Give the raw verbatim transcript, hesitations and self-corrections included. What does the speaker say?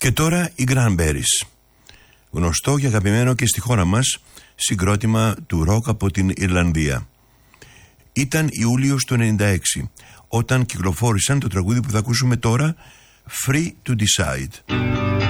Και τώρα οι Cranberries. Γνωστό και αγαπημένο και στη χώρα μας συγκρότημα του ροκ από την Ιρλανδία. Ήταν Ιούλιος του ενενήντα έξι όταν κυκλοφόρησαν το τραγούδι που θα ακούσουμε τώρα, Free to Decide.